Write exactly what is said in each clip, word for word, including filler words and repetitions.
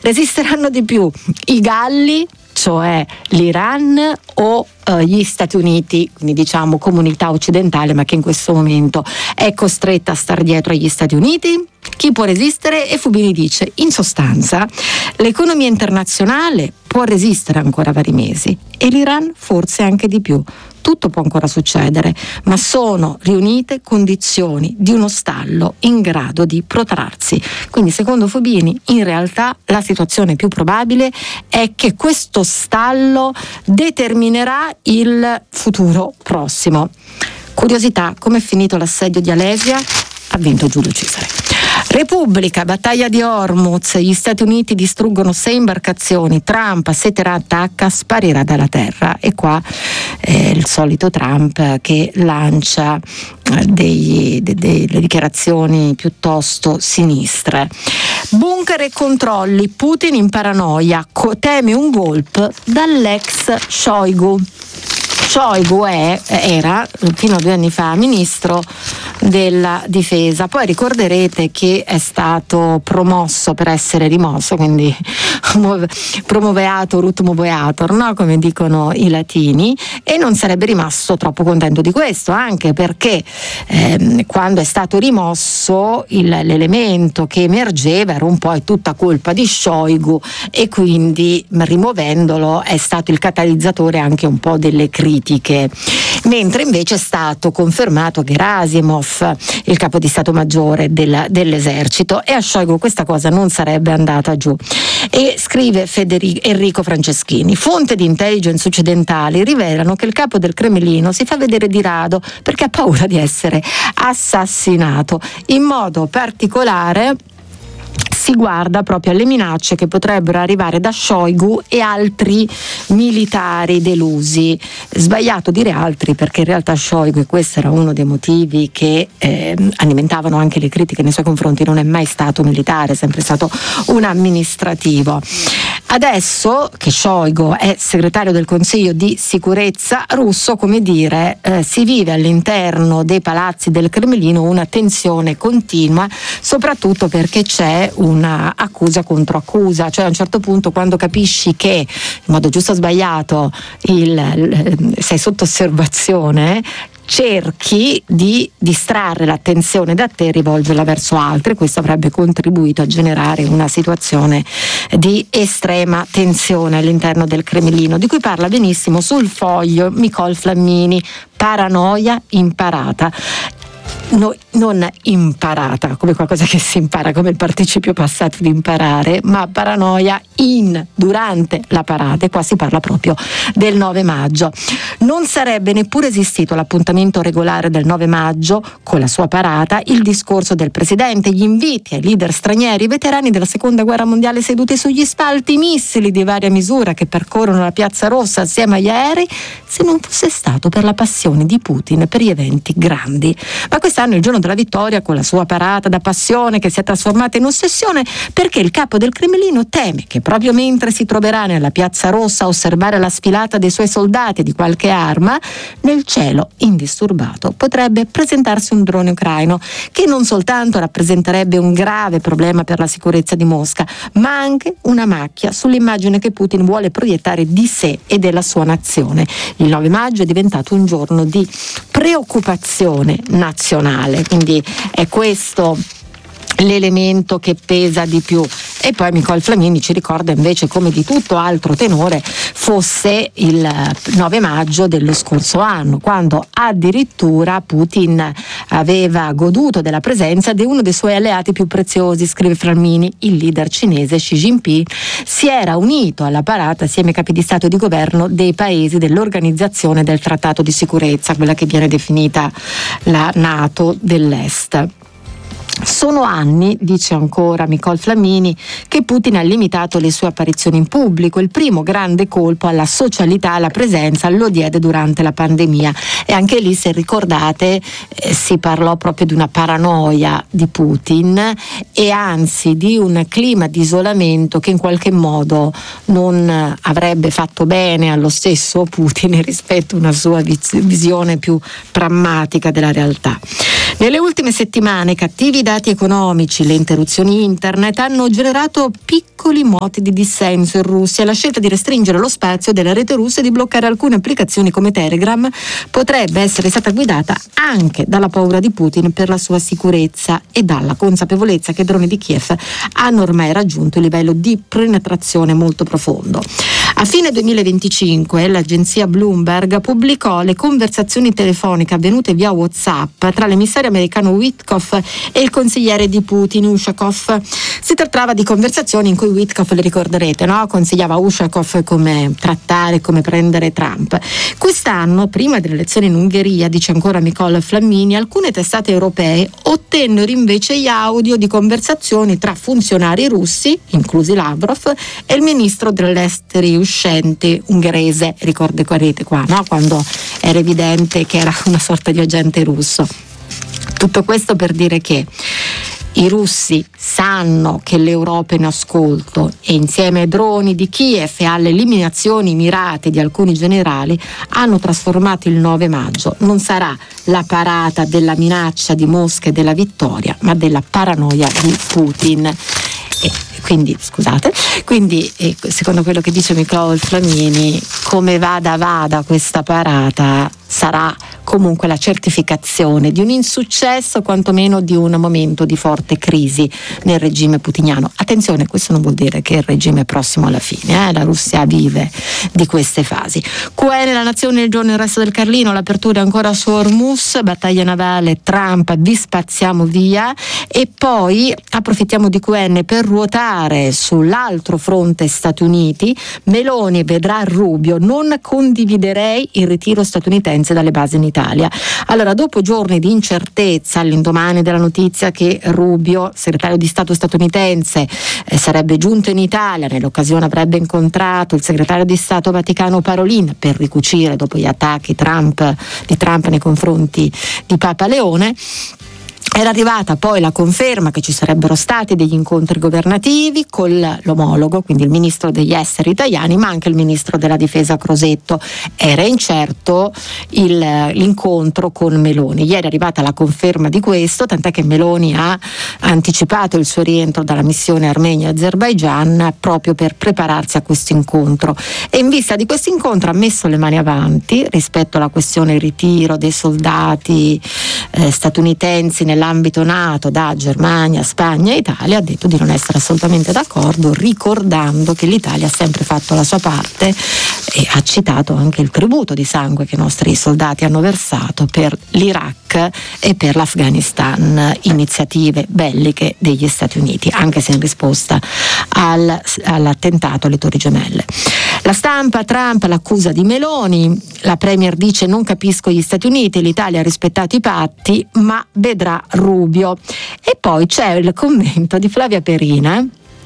Resisteranno di più i galli, cioè l'Iran, o eh, gli Stati Uniti, quindi diciamo comunità occidentale, ma che in questo momento è costretta a star dietro agli Stati Uniti? Chi può resistere? E Fubini dice: in sostanza l'economia internazionale può resistere ancora vari mesi e l'Iran forse anche di più. Tutto può ancora succedere, ma sono riunite condizioni di uno stallo in grado di protrarsi. Quindi secondo Fubini in realtà la situazione più probabile è che questo stallo determinerà il futuro prossimo. Curiosità: come è finito l'assedio di Alesia? Ha vinto Giulio Cesare. Repubblica, battaglia di Hormuz, gli Stati Uniti distruggono sei imbarcazioni, Trump se Teheran attacca sparirà dalla terra. E qua eh, il solito Trump che lancia eh, dei, de, de, delle dichiarazioni piuttosto sinistre. Bunker e controlli, Putin in paranoia, co- teme un golpe dall'ex Shoigu. Shoigu è, era fino a due anni fa ministro della difesa, poi ricorderete che è stato promosso per essere rimosso, quindi promoveator ut moveator, no? Come dicono i latini, e non sarebbe rimasto troppo contento di questo, anche perché ehm, quando è stato rimosso il, l'elemento che emergeva era un po' è tutta colpa di Shoigu, e quindi rimuovendolo è stato il catalizzatore anche un po' delle critiche, mentre invece è stato confermato Gerasimov, il capo di Stato Maggiore del, dell'esercito, e a Shoigu questa cosa non sarebbe andata giù. E scrive Federico, Enrico Franceschini: fonte di intelligence occidentali rivelano che il capo del Cremlino si fa vedere di rado perché ha paura di essere assassinato. In modo particolare si guarda proprio alle minacce che potrebbero arrivare da Shoigu e altri militari delusi. Sbagliato dire altri, perché in realtà Shoigu, e questo era uno dei motivi che eh, alimentavano anche le critiche nei suoi confronti, non è mai stato militare, è sempre stato un amministrativo. Adesso che Shoigu è segretario del Consiglio di Sicurezza russo, come dire, eh, si vive all'interno dei palazzi del Cremlino una tensione continua, soprattutto perché c'è una accusa contro accusa, cioè a un certo punto, quando capisci che in modo giusto o sbagliato il, il, sei sotto osservazione, cerchi di distrarre l'attenzione da te e rivolgerla verso altri. Questo avrebbe contribuito a generare una situazione di estrema tensione all'interno del Cremlino, di cui parla benissimo sul Foglio Nicole Flammini: paranoia imparata. No, non imparata come qualcosa che si impara, come il participio passato di imparare, ma paranoia in, durante la parata. E qua si parla proprio del nove maggio. Non sarebbe neppure esistito l'appuntamento regolare del nove maggio con la sua parata, il discorso del presidente, gli inviti ai leader stranieri, veterani della seconda guerra mondiale seduti sugli spalti, missili di varia misura che percorrono la Piazza Rossa assieme agli aerei, se non fosse stato per la passione di Putin per gli eventi grandi. Ma quest'anno, il giorno della vittoria, con la sua parata da passione che si è trasformata in ossessione, perché il capo del Cremlino teme che proprio mentre si troverà nella Piazza Rossa a osservare la sfilata dei suoi soldati e di qualche arma, nel cielo indisturbato potrebbe presentarsi un drone ucraino che non soltanto rappresenterebbe un grave problema per la sicurezza di Mosca, ma anche una macchia sull'immagine che Putin vuole proiettare di sé e della sua nazione. Il nove maggio è diventato un giorno di preoccupazione nazionale, quindi è questo l'elemento che pesa di più. E poi Nicole Flammini ci ricorda invece come di tutto altro tenore fosse il nove maggio dello scorso anno, quando addirittura Putin aveva goduto della presenza di uno dei suoi alleati più preziosi. Scrive Flammini: il leader cinese Xi Jinping si era unito alla parata assieme ai capi di Stato e di governo dei paesi dell'Organizzazione del Trattato di Sicurezza, quella che viene definita la NATO dell'Est. Sono anni, dice ancora Nicole Flammini, che Putin ha limitato le sue apparizioni in pubblico. Il primo grande colpo alla socialità, alla presenza, lo diede durante la pandemia, e anche lì, se ricordate, eh, si parlò proprio di una paranoia di Putin e anzi di un clima di isolamento che in qualche modo non avrebbe fatto bene allo stesso Putin rispetto a una sua vis- visione più prammatica della realtà. Nelle ultime settimane cattivi dati economici, le interruzioni internet hanno generato piccoli moti di dissenso in Russia. La scelta di restringere lo spazio della rete russa e di bloccare alcune applicazioni come Telegram potrebbe essere stata guidata anche dalla paura di Putin per la sua sicurezza e dalla consapevolezza che i droni di Kiev hanno ormai raggiunto il livello di penetrazione molto profondo. A fine duemilaventicinque l'agenzia Bloomberg pubblicò le conversazioni telefoniche avvenute via WhatsApp tra l'emissario americano Witkoff e il consigliere di Putin Ushakov. Si trattava di conversazioni in cui Witkoff, le ricorderete, no? Consigliava a Ushakov come trattare, come prendere Trump. Quest'anno, prima delle elezioni in Ungheria, dice ancora Mykola Flamini, alcune testate europee ottennero invece gli audio di conversazioni tra funzionari russi, inclusi Lavrov, e il ministro degli esteri uscente ungherese, ricorderete qua, no? Quando era evidente che era una sorta di agente russo. Tutto questo per dire che i russi sanno che l'Europa è in ascolto e insieme ai droni di Kiev e alle eliminazioni mirate di alcuni generali hanno trasformato il nove maggio. Non sarà la parata della minaccia di Mosca e della vittoria, ma della paranoia di Putin. E quindi, scusate, quindi eh, secondo quello che dice Mykola Flamini, come vada vada questa parata sarà comunque la certificazione di un insuccesso, quantomeno di un momento di forte crisi nel regime putiniano. Attenzione, questo non vuol dire che il regime è prossimo alla fine, eh? La Russia vive di queste fasi. Q N, la nazione, il giorno, il resto del Carlino, l'apertura è ancora su Hormuz, battaglia navale, Trump, vi spaziamo via, e poi approfittiamo di Q N per ruotare sull'altro fronte Stati Uniti. Meloni vedrà Rubio, non condividerei il ritiro statunitense dalle basi in Italia. Allora, dopo giorni di incertezza all'indomani della notizia che Rubio, segretario di Stato statunitense, eh, sarebbe giunto in Italia, nell'occasione avrebbe incontrato il segretario di Stato Vaticano Parolin per ricucire dopo gli attacchi Trump, di Trump nei confronti di Papa Leone, era arrivata poi la conferma che ci sarebbero stati degli incontri governativi con l'omologo, quindi il ministro degli esteri italiani, ma anche il ministro della difesa Crosetto. Era incerto il, l'incontro con Meloni. Ieri è arrivata la conferma di questo, tant'è che Meloni ha anticipato il suo rientro dalla missione Armenia-Azerbaigian proprio per prepararsi a questo incontro. E in vista di questo incontro ha messo le mani avanti rispetto alla questione ritiro dei soldati eh, statunitensi nella L'ambito NATO da Germania, Spagna e Italia, ha detto di non essere assolutamente d'accordo, ricordando che l'Italia ha sempre fatto la sua parte e ha citato anche il tributo di sangue che i nostri soldati hanno versato per l'Iraq e per l'Afghanistan, iniziative belliche degli Stati Uniti, anche se in risposta al, all'attentato alle Torri Gemelle. La Stampa, Trump, l'accusa di Meloni, la Premier dice non capisco gli Stati Uniti, l'Italia ha rispettato i patti ma vedrà Rubio. E poi c'è il commento di Flavia Perina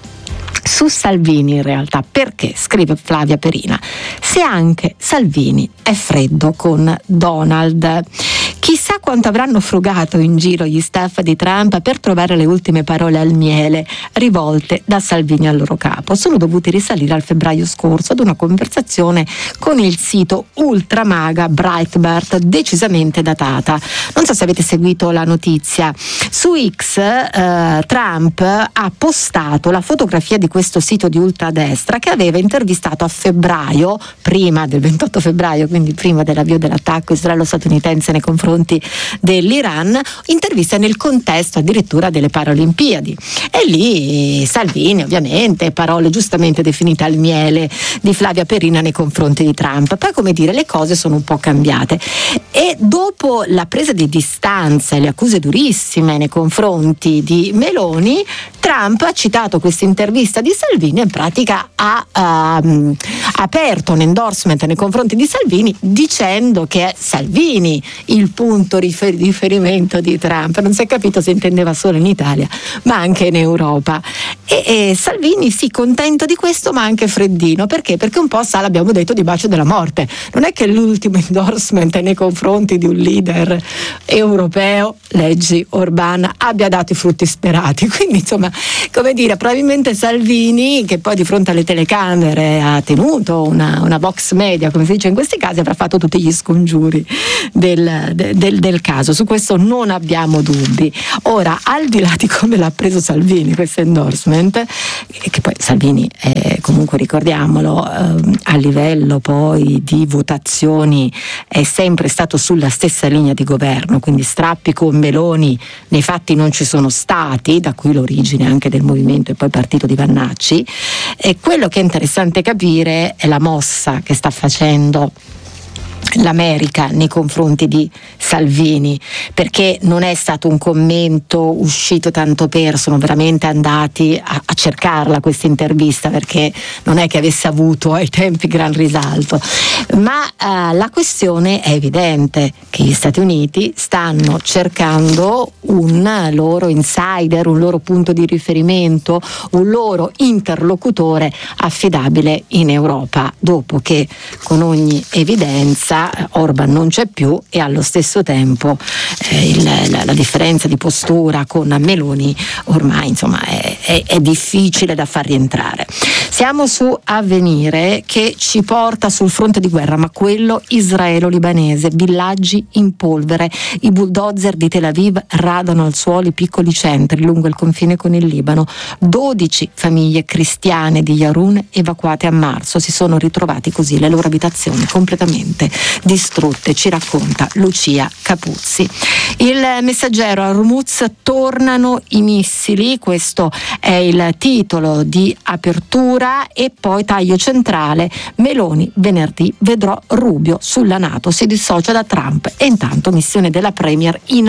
su Salvini, in realtà. Perché, scrive Flavia Perina, se anche Salvini è freddo con Donald, chissà quanto avranno frugato in giro gli staff di Trump per trovare le ultime parole al miele rivolte da Salvini al loro capo. Sono dovuti risalire al febbraio scorso ad una conversazione con il sito ultramaga Breitbart, decisamente datata. Non so se avete seguito la notizia. Su X eh, Trump ha postato la fotografia di questo sito di ultradestra che aveva intervistato a febbraio, prima del ventotto febbraio, quindi prima dell'avvio dell'attacco israelo-statunitense nei confronti dell'Iran, intervista nel contesto addirittura delle Paralimpiadi. E lì Salvini, ovviamente, parole giustamente definite al miele di Flavia Perina nei confronti di Trump. Poi, come dire, le cose sono un po' cambiate. E dopo la presa di distanza e le accuse durissime nei confronti di Meloni, Trump ha citato questa intervista di Salvini e in pratica ha um, aperto un endorsement nei confronti di Salvini dicendo che è Salvini il punto di riferimento di Trump. Non si è capito se intendeva solo in Italia ma anche in Europa. E, e Salvini sì, contento di questo ma anche freddino. Perché? Perché un po' sa, l'abbiamo detto, di bacio della morte. Non è che l'ultimo endorsement nei confronti di un leader europeo, leggi Orban, abbia dato i frutti sperati. Quindi insomma, come dire, probabilmente Salvini, che poi di fronte alle telecamere ha tenuto una, una vox media, come si dice in questi casi, avrà fatto tutti gli scongiuri del, del, del nel caso, su questo non abbiamo dubbi. Ora, al di là di come l'ha preso Salvini questo endorsement, che poi Salvini eh, comunque ricordiamolo eh, a livello poi di votazioni è sempre stato sulla stessa linea di governo, quindi strappi con Meloni nei fatti non ci sono stati, da qui l'origine anche del movimento e poi partito di Vannacci. E quello che è interessante capire è la mossa che sta facendo l'America nei confronti di Salvini, perché non è stato un commento uscito tanto per, sono veramente andati a, a cercarla questa intervista, perché non è che avesse avuto ai tempi gran risalto, ma uh, la questione è evidente, che gli Stati Uniti stanno cercando un loro insider, un loro punto di riferimento, un loro interlocutore affidabile in Europa, dopo che con ogni evidenza Orban non c'è più e allo stesso tempo eh, il, la, la differenza di postura con Meloni ormai insomma è, è, è difficile da far rientrare. Siamo su Avvenire che ci porta sul fronte di guerra, ma quello israelo-libanese, villaggi in polvere, i bulldozer di Tel Aviv radano al suolo i piccoli centri lungo il confine con il Libano, dodici famiglie cristiane di Yarun evacuate a marzo, si sono ritrovati così le loro abitazioni completamente distrutte, ci racconta Lucia Capuzzi. Il Messaggero: a Hormuz tornano i missili, questo è il titolo di apertura. E poi taglio centrale: Meloni venerdì vedrò Rubio sulla NATO, si dissocia da Trump. E intanto missione della Premier in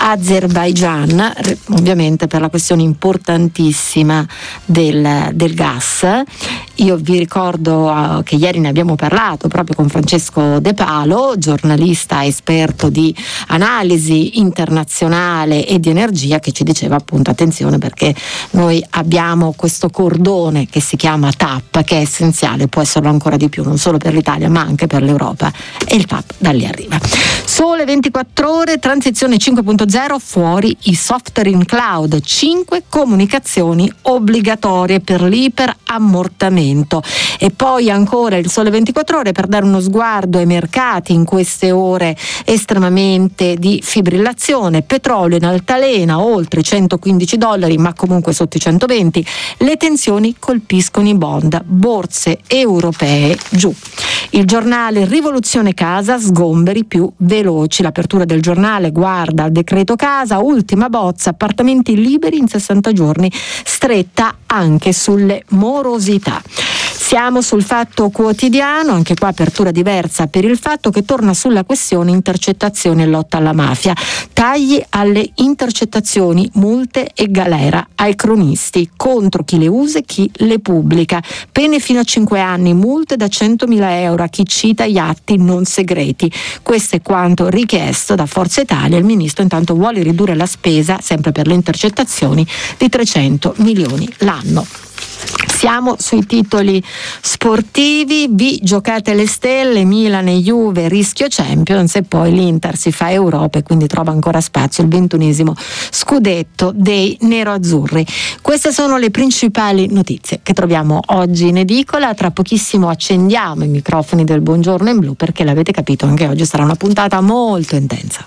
Azerbaigian, ovviamente per la questione importantissima del, del gas. Io vi ricordo uh, che ieri ne abbiamo parlato proprio con Francesco De Palo, giornalista esperto di analisi internazionale e di energia, che ci diceva appunto attenzione, perché noi abbiamo questo cordone che si chiama T A P, che è essenziale, può esserlo ancora di più, non solo per l'Italia ma anche per l'Europa, e il T A P da lì arriva. Sole ventiquattro ore, transizione cinque punto zero, fuori i software in cloud, cinque comunicazioni obbligatorie per l'iperammortamento. E poi ancora il Sole ventiquattro ore per dare uno sguardo ai mercati in queste ore estremamente di fibrillazione. Petrolio in altalena, oltre centoquindici dollari, ma comunque sotto i centoventi. Le tensioni colpiscono i bond, borse europee giù. Il Giornale: rivoluzione casa, sgomberi più veloci. L'apertura del Giornale guarda al decreto casa, ultima bozza, appartamenti liberi in sessanta giorni, stretta anche sulle morosità. Siamo sul Fatto Quotidiano, anche qua apertura diversa per il Fatto, che torna sulla questione intercettazioni e lotta alla mafia. Tagli alle intercettazioni, multe e galera ai cronisti, contro chi le usa e chi le pubblica. Pene fino a cinque anni, multe da centomila euro a chi cita gli atti non segreti. Questo è quanto richiesto da Forza Italia. Il ministro intanto vuole ridurre la spesa, sempre per le intercettazioni, di trecento milioni l'anno. Siamo sui titoli sportivi, vi giocate le stelle, Milan e Juve, rischio Champions, e poi l'Inter si fa Europa e quindi trova ancora spazio il ventunesimo scudetto dei neroazzurri. Queste sono le principali notizie che troviamo oggi in edicola. Tra pochissimo accendiamo i microfoni del Buongiorno in Blu, perché l'avete capito, anche oggi sarà una puntata molto intensa.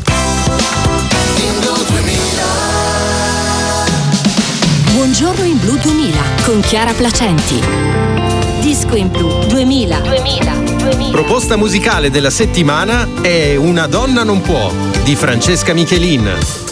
Buongiorno in Blu duemila con Chiara Placenti. Disco in Blu duemila. duemila. duemila. Proposta musicale della settimana è Una donna non può di Francesca Michelin.